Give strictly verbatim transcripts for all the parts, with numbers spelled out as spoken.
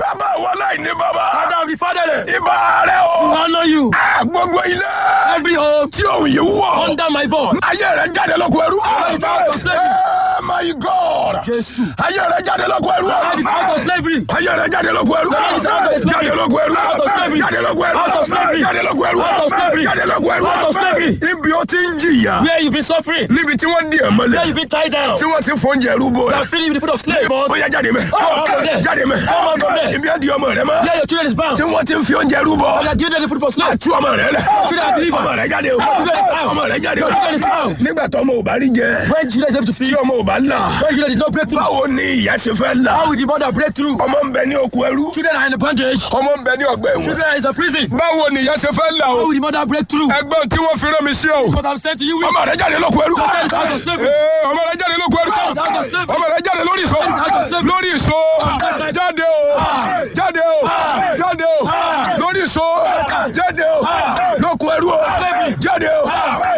bàbá wa láì ní bàbá. Father of the fatherless. Ìbà rẹ̀ o. I honor you. Gbogbo ilé. Every home. Tí òun yìí wọ̀. Under my voice. Ayé rẹ̀ jáde lóko ẹrú. Life out of slavery. Oh my God. Jésù. Ayé rẹ̀ jáde lóko ẹrú. Life out of slavery. Ayé rẹ̀ jáde lóko ẹrú. Life out of slavery. Jáde lóko ẹrú. Out of slavery. Jáde lóko ẹrú. Out of slavery. Jáde lóko ẹrú. Out of slavery. Jáde lóko ẹrú. Out of slavery. Ibi ó ti ń jìyà. Where you been suffering. Níbi tí wọ́n di ẹ̀ mọ́lẹ̀. Where you been tied down. Tí wọ́n ti fóúnjẹ ẹrú bò. You are feeding with the food of slave. Ó yá jáde mẹ́. Come on from there. Jáde mẹ́. Come on from there. Ibi á di ọmọ rẹ mọ́. Where your children is bound. Tí wọ́n ti ń fi oúnjẹ ẹrú bọ̀. You are giving them the food for slave. Tú ọmọ rẹ lẹ̀. Children are believers. Ọmọ rẹ jáde o. Children is out. Ọmọ rẹ jáde o. Children is out. Nígbà tó ọmọ ò bá rí jẹ. When children is able to Tí feed. ọmọ ò bá là. When children did not break through. Báwo ni ìyá ṣe fẹ́ là? How will the mother break through? Ọmọ ń bẹ ní oko ẹrú. Children are in the bondage. Ọmọ ń bẹ ní ọgbà ẹ̀wọ̀n. Children is in prison. Báwo ni ìyá ṣe fẹ́ là How o? will the mother break through? Ẹgbẹ́ tí wọ́n fi rán mi sí o. What I'm saying to you, we Ọmọ rẹ jáde lóko ẹrú. Children is out of slavery. Ee, Ọmọ rẹ jáde lóko ẹrú. Children is out of slavery. Ọmọ rẹ jáde lórí ìṣó. Children is out of slavery. Lórí ìṣó. Jáde o. Jáde o. Jáde o. Lórí ìṣó. Jáde o. Lóko ẹrú o. Jáde o.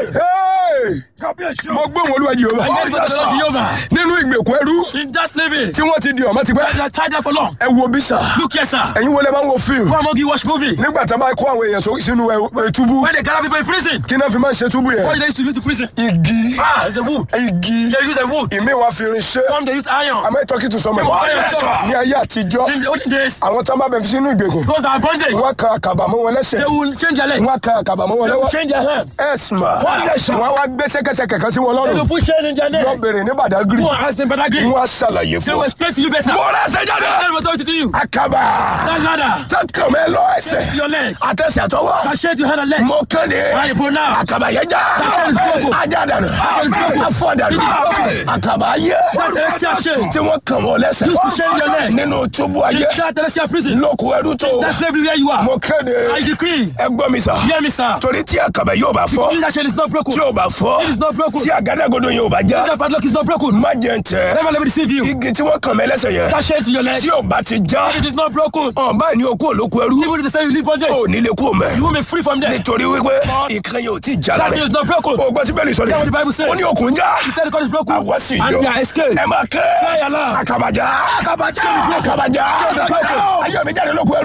Hey! Mo gbé wọn olúwa Jèhófà. I get the Lord Jehovah. Nínú ìgbèkùn ẹrú In that slavery. tí wọ́n ti di ọmọ ti pẹ́. They are tied there for long. Ẹ wo bí sà. Look here, sir. Ẹ̀yin wọlé máa ń wo fíìmù. Go and monkey watch movie. Nígbà tí a máa kó àwọn èèyàn só- sínú ẹ- ẹ túbú. When they gather people in prison. Kí náà fi máa ń ṣe túbú What yẹn? did they used to do to prison? Igi. Ah, it's a wood. Igi. They use a wood. Ìmí wa fi irin ṣe. Some they use iron. Am I talking to someone? Oh, yes, sir. Ní ayé àtijọ́, In the olden days, àwọn tí wọ́n bá bẹ̀ fi sínú ìgbèkùn. those that are bondage, Wọ́n kan àkàbà mọ́ wọn lẹ́sẹ̀. they will change their legs. Wọ́n kan àkàbà mọ́ wọn They will lọ́wọ́. change their hands. Ẹ̀sìmà. Yes, sir. Wọ́n wá gbé ṣẹ́kẹ́ṣẹkẹ̀ kan sí wọn They lọ́rùn. will put chain in their neck. Wọ́n bèrè ní Bàdágìrì. Go and ask them, Badagry. Wọ́n á ṣàlàyé They fún will ọ. explain to you better. Mo rẹ̀ ṣe jáde. Tell them authority to you. Àkàbà. That ladder. Tẹ́kàn mẹ́ lọ ẹsẹ̀. To your leg. Àtẹ̀sẹ̀ àtọwọ́. That shade your hand and legs. Mo kéde. Right for now. Àkàbà yẹn já. That is broken. Ajá dànù. That is broken. Afọ dànù. It is broken. Àkàbà ayé. That celestial shade. Tí wọ́n kàn wọ́n lẹ́sẹ̀. Used to shade your leg. Nínú túbú ayé. In that celestial prison. Lóko ẹrú tó. That slavery where you are. Mo kéde. I decree. Ẹ gbọ́ mi sà. Hear me, sir. Torí tí àkàbà yóò bá fọ́. If that shade is not broken. Tí ò bá fọ́. It is not broken. Tí àgádágodo yóò bá já. If that padlock is not broken. Má jẹ́ ń tẹ̀. Never let me deceive you. Igi tí wọ́n kàn mẹ́ lẹ́sẹ̀ yẹn. That shade to your leg. Tí ò bá ti já. If it is not broken. Ọ̀nbá ní okú olóko ẹrú. Even if they say you leave bondage. Ò nílé kú mẹ́. You will be free from there. Nítorí wípé ìkan yóò tí ì já That lára. is not broken. O gbọ́ tí bẹ́ẹ̀ ni sọ ni. That's what the Bible says. Ó ní okùn já. He said the cord is broken. Àwa sì And yọ. they are escaped. Ẹ máa ké. Cry aloud. Àkàbàjá. Àkàbàjá. Àkàbàjá. Ayọ̀ mi jáde lóko ẹrú.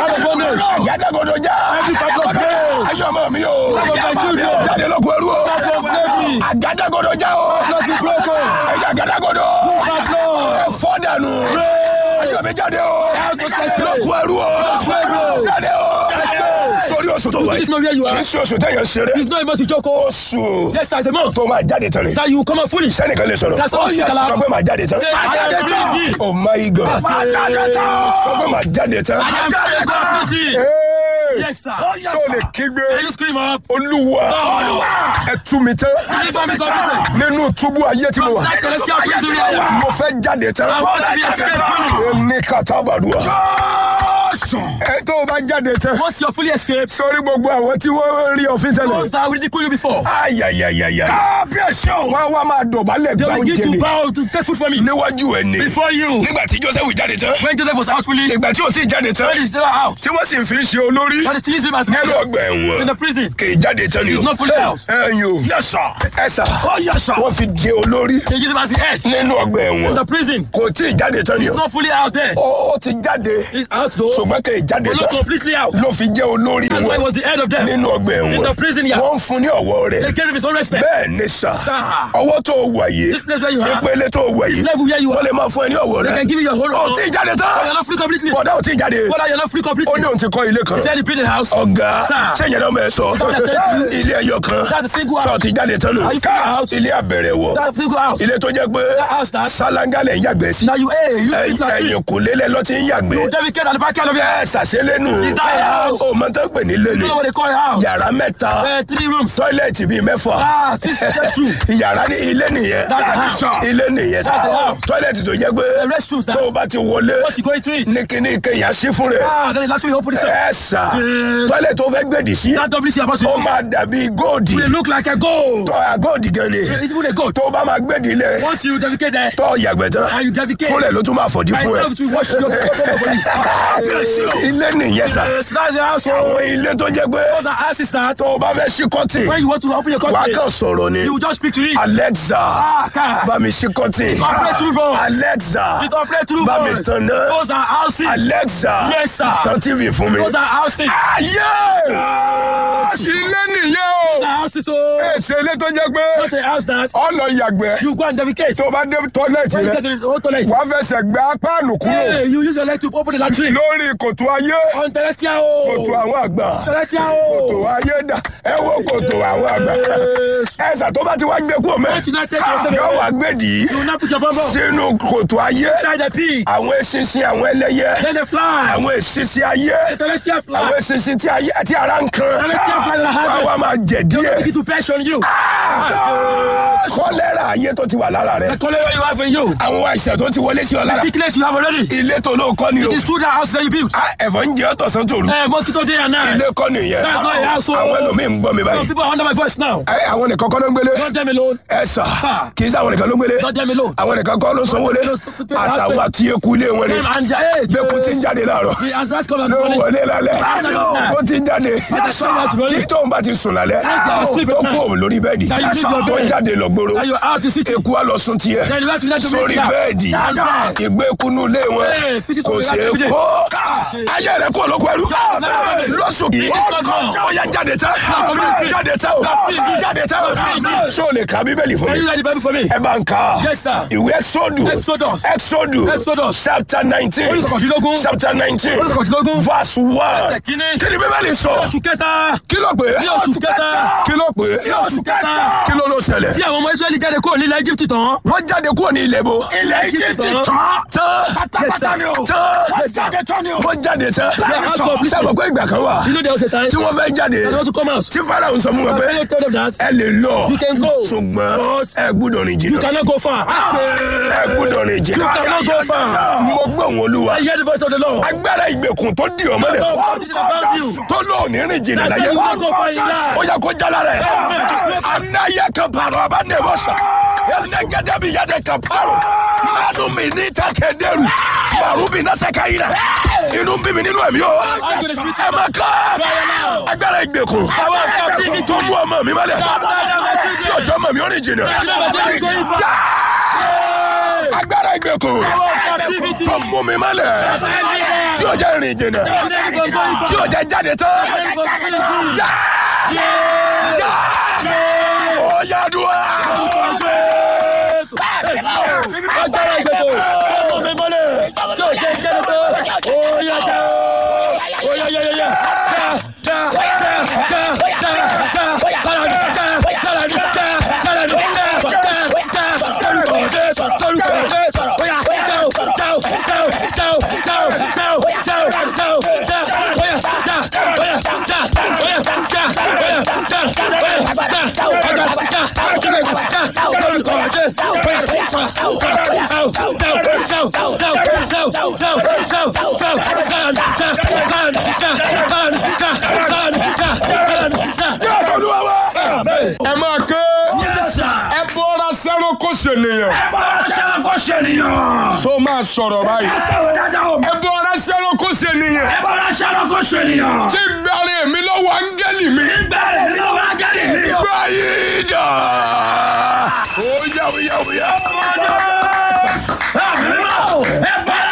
Àgádágodo já. Every padlock break. Ayọ̀ ọmọ mi o. Life of my children. Jáde lóko ẹrú o. Padlock break. Àgádágodo já o. Padlock is broken. Ẹ̀yà àgádágodo. Padlock. Fọ́ dànù. Ayọ̀ mi jáde o. Lóko ẹrú o. Jáde o. Sórí oṣù tó wáyé. This is not where you Kì are. í ṣe oṣù tẹ̀yàn ṣeré. It's not able to joke. Oh. Oṣù Yes, sir, it's a month. tó máa jáde tán ni. That you will come out fully. Say, Sẹ́nìkan lè sọ̀rọ̀. That's all you can Sọ pé máa jáde tán. I am free. Oh my God. Máa jáde tán. Sọ pé máa jáde tán. I am free. Hey! Yes, sir. Ṣé o lè kígbe? Can you scream up? Olúwa ẹ tú mi tán. Deliver me completely. Nínú túbú ayé tí mo wà. That celestial prison where you are. Mo fẹ́ jáde tán. I want to be escaped. Ní kàtàbàdùà. Ẹ tó o bá jáde tán. Once you're fully escaped, Sórí gbogbo àwọn tí wọ́n rí ọ̀fin tẹ́lẹ̀. those that ridicule you before, Ayayayaya. Kábíyèsí o. Wọ́n wá máa dọ̀bálẹ̀ they gba will begin oúnjẹ to ni. bow to take food from me. Níwájú ẹ ni. Before you. Nígbà tí Joseph jáde tán. When Joseph was out fully, Ìgbà tí o ti jáde tán. when he's still out, Tí wọ́n sì ń fi ṣe olórí. but they still use him as Nínú leader ọgbà in ẹ̀wọ̀n. the prison. Kì í jáde tán ni o. He's not fully out. Ẹyin o. Yes, sir. Ẹ sà. Oh, yes, sir. Wọ́n fi di olórí. They use him as the head Nínú ọgbà in ẹ̀wọ̀n. the prison. Kò tí ì jáde tán ni o. Not fully out there. Ó ó ti jáde. He's out though, Ṣùgbọ́n kì í jáde but not tán. completely out. Ló fi jẹ́ olórí That's why he wọn. was the head of them. Nínú ọgbà In the ẹ̀wọ̀n. prison, yeah. Wọ́n ń fún ní ọ̀wọ́ They rẹ̀. gave him his own respect. Bẹ́ẹ̀ ni sà. Ah. Ọwọ́ tó wà yìí. This place where you are, Ìpele tó wà yìí. level where you Wọ́n are, lè máa fún ẹ ní ọ̀wọ́ they rẹ̀. can give you your whole Ó tí ì jáde tán. But you're not free completely. Bọ̀dá ò tí ì jáde. But you're not free Ó completely. ní òun ti kọ́ ilé kan. He said he built a house. Ọ̀gá Sir. ṣé ìyẹn náà mọ̀ ẹ́ sọ? That's what I tell you. Ilé ẹyọ kan. That's a single Sọ house. ti jáde tán lò. Are you figuring out? Ilé àbẹ̀rẹ̀ wọ̀. That's a single house. Ilé tó jẹ́ pé That house that. sálángà lẹ̀ ń yàgbẹ́ sí. Now you, hey, you Ẹ̀yìn speak like ẹ̀yìn kò lélẹ̀ lọ ti ń yàgbẹ́. You David Ked at the back end of it. Ẹ ṣàṣelẹ́nu. Is that a house? O mọ̀ tán pè ní You lélẹ̀. know what they call a house? Yàrá mẹ́ta. Uh, three rooms. Tọ́ílẹ̀tì bíi mẹ́fà. Ah, six bedrooms. Yàrá ní ilé nìyẹn. That's a house. Ilé nìyẹn sá. That's a house. Tọ́ílẹ̀tì tó jẹ́ pé The restrooms that. tó o bá ti wọlé Once you go into it. ní kíní ìkẹyà sí fún rẹ̀. Ah, then it's actually open itself. Ẹ sà. Yes. Tọ́ílẹ̀tì tó fẹ́ gbèdì sí. That W C about Ó to máa dàbí góòdì. They look like a gold. Tọ́ àgọ́ọ̀dì gan ni. It's even a gold. Tó o bá máa gbèdì ilẹ̀. Once you dedicate there, Tọ́ yàgbẹ́ tán. and you dedicate, Fúnlẹ̀ ló tún máa fọ̀dí fún ẹ. myself to wash your for you. ilé nìyẹn sà. Yes, that's the household. àwọn ilé tó jẹ́ pé Those are houses that tó o bá fẹ́ ṣí kọ́tì when you want to open your wàá country, kàn sọ̀rọ̀ ni. you will just speak to it. Alexa Ah, car. bá mi ṣí kọ́tì. Operate through voice. Alexa It operate through bá mi voice. tan náà. Those are houses. Alexa Yes, sir. tan T V fún mi. Those are houses. ayé ilé nìyẹn o. Those are houses, oh. èsè ilé tó jẹ́ pé Not a house that ọ lọ yàgbẹ́ you go and defecate. tó bá dé tọ́lẹ̀tì When you rẹ get to the old toilet, wàá fẹsẹ̀ gbé apáànù kúrò hey, you use your leg to open the latrine. lórí kòtò ayé On Celestial, oh. kòtò àwọn àgbà Celestial, kòtò oh. ayé dà ẹ wo kòtò àwọn àgbà ẹsà tó bá ti wá gbé kúrò mẹ́ Once you not take yourself yóò away, wá gbé dì í you will not put your bum up. sínú kòtò ayé Inside the pig. àwọn eṣinṣin àwọn ẹlẹ́yẹ Then the flies. àwọn eṣinṣin ayé Celestial àwọn flies. eṣinṣin tí ayé àti ara ń kan Celestial flies that wá have wá máa jẹ díẹ̀ begin to press on you. kọ́lẹ́rà ayé tó ti wà lára rẹ The cholera you have in you. àwọn àìsàn tó ti wọlé sí ọ lára Sickness you have already. ilé tó ló kọ́ ni o It's through that house that you built. Ah, ẹ̀fọ́ ń jẹ ọ́ tọ̀sán tòru Uh, mosquito day and night. ilé kọ́ nìyẹn That's not a house, oh. àwọn ẹlòmíì ń gbọ́ mi Some báyìí people are under my voice now. ẹ àwọn nìkan kọ́ ló ń gbélé Not them alone. ẹ sà Sir. kì í sá àwọn nìkan ló ń gbélé Not them alone. àwọn nìkan kọ́ ló ń sanwó lé àtàwọn àti eku ilé wọn ni Them and hey, bẹ́ẹ̀kú ti ń jáde láàárọ̀ the as come and ló ń running. wọlé lálẹ́ ó ti ń jáde tí tóun bá ti sùn lálẹ́ tó kú òun lórí bẹ́ẹ̀dì tó jáde lọ gbòòrò That you are out to city. eku á lọ sùn tiẹ̀ Then you have to let to sórí bẹ́ẹ̀dì ìgbé kunú ilé wọn Hey, physics kò of the ṣeé life kó ayé rẹ̀ kó olóko ẹrú lọ́sùn kì í ó yá jáde tán jáde tán o jáde tán o ṣó lè ka bíbélì fún Can mi you read the Bible for me? ẹ bá ń ka Yes, sir. ìwé Ẹ́xódù Exodus. Ẹ́xódù Exodus. chapter nineteen Orí kọkàndínlógún. chapter nineteen Orí kọkàndínlógún. verse one Ẹsẹ̀ kìíní. kí ni bíbélì sọ Oṣù kẹta. kí ló pé Ní oṣù kẹta. kí ló pé Ní oṣù kẹta. kí ló ló ṣẹlẹ̀ Tí àwọn ọmọ Ísírẹ́lì jáde kúrò nílẹ̀ Egypt tán. wọ́n jáde kúrò ní ilẹ̀ bo Ilẹ̀ Egypt tán. tán Pátápátá ni o. tán wọ́n jáde tán sábà pé ìgbà kan wà You know there was a time. tí wọ́n fẹ́ jáde They want to come out. tí Fáráò sọ fún wọn pé I tell them that. ẹ lè lọ You can go. ṣùgbọ́n ẹ gbúdọ̀ rìn You jìnnà cannot go far. ẹ gbúdọ̀ rìn You cannot jìnnà go far. mo gbọ́ wọn Olúwa I hear the voice of the Lord. agbára ìgbèkùn tó di ọmọdé God wants to about you. tó lóò ní rìn jìnnà That's why láyé you won't go far in life. ó yẹ kó jala rẹ anáyẹ kan pààrọ̀ abánẹ́wọ̀sà ẹnẹgẹdẹ bi yàtọ̀ kan pààrọ̀ mẹ́nu mi ní takẹ́dẹ́rù màrú mi náà sẹ́ka yìí rẹ̀ inú bí mi nínú ẹ̀mí o ẹ má ká agbára ìgbèkùn tó mú ọmọ mi mọ́lẹ̀ tí ọjọ́ mọ̀ mi ó rìn jìnnà agbára ìgbèkùn tó mú mi mọ́lẹ̀ tí ọjọ́ rìn jìnnà tí ọjọ́ jáde tán já já ó yàdùá. Agbára ìgbèkùn. Ọmọ mi mọ́lẹ̀. Tí o jẹ́ jẹ́ lọ́tọ́. Ó yá já o. Ó yá yá yá yá. Já já já já já já. Bára mi já. Bára mi já. Bára mi já. Já já. Torúkọ Jésù. Torúkọ Jésù. Ó yá já o. Já o. Já o. Já o. Já o. Já o. Já o. Já o. Já. Ó yá já. Ó yá já. Ó yá já. Ó yá já. Ó yá já. Ó yá já. Torúkọ Jésù. ẹ máa ké ẹ bọ́ra sẹ́rọ̀ kó ṣènìyàn so máa sọ̀rọ̀ báyìí ẹ bọ́ra sẹ́rọ̀ kó ṣènìyàn tí gbàrẹ̀ mi lọ́wọ́ áńgẹ́lì mi báyìí dà ó yàwó yàwó yà.